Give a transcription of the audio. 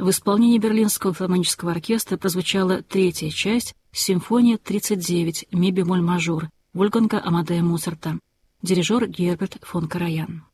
В исполнении Берлинского филармонического оркестра прозвучала третья часть симфонии 39 ми бемоль мажор Вольфганга Амадея Моцарта. Дирижер Герберт фон Караян.